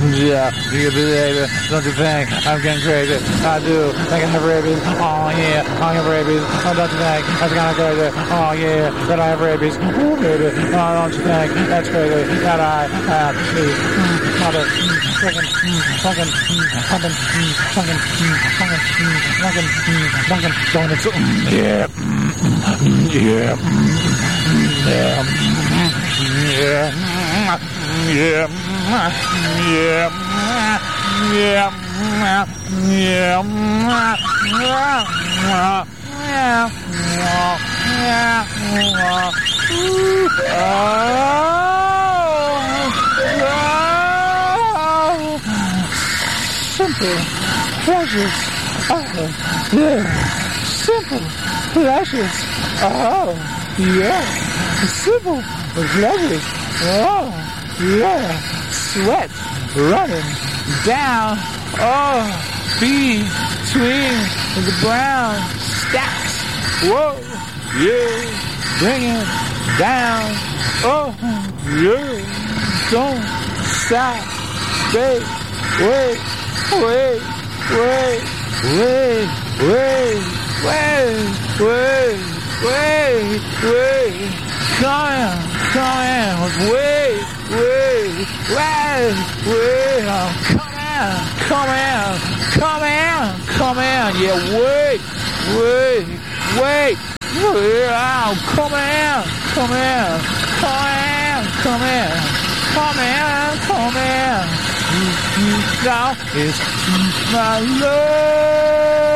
Yeah, you baby, don't you think I'm getting crazy? I do think I have rabies. Oh yeah, I have rabies. Oh, don't you think that's kind of crazy? Oh yeah, that I have rabies. Oh baby, oh, don't you think that's crazy that I have these mother fucking donuts? Yeah, yeah, yeah, simple pleasures. Oh, yeah. Simple pleasures. Oh, yeah. Simple pleasures. Oh, yeah. Sweat running down. Oh, between the brown stacks. Whoa, yeah. Bring it down. Oh, yeah. Don't stop. Wait, wait, wait, wait, wait, wait, wait, wait, wait, wait. Come in, wait, wait, wait, wait. Come in. Yeah, wait, wait, wait. Yeah, come in. Now is my love.